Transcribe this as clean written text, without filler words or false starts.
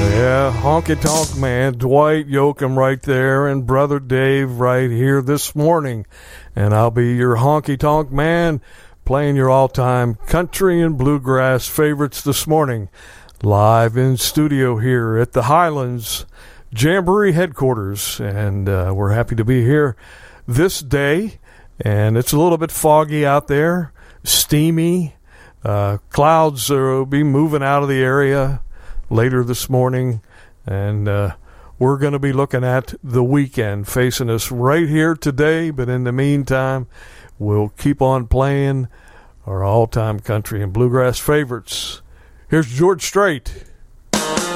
Yeah, Honky Tonk Man, Dwight Yoakam right there, and Brother Dave right here this morning. And I'll be your Honky Tonk Man, playing your all-time country and bluegrass favorites this morning, live in studio here at the Highlands Jamboree headquarters. And we're happy to be here this day, and it's a little bit foggy out there, steamy. Clouds will be moving out of the area later this morning, and we're going to be looking at the weekend facing us right here today. But in the meantime, we'll keep on playing our all-time country and bluegrass favorites. Here's George Strait.